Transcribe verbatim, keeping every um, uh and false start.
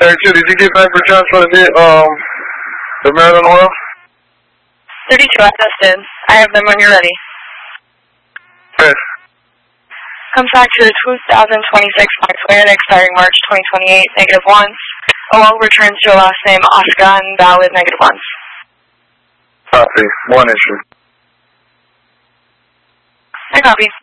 Hey, two, did you get back returns for the, um, the Maryland oil? thirty-two, I tested. I have them when you're ready. Yes. Comes back to the two thousand twenty-six Foxland expiring March twenty twenty-eight, negative one. O L returns to your last name, Oscar, and valid, negative one. Copy. One issue. I copy.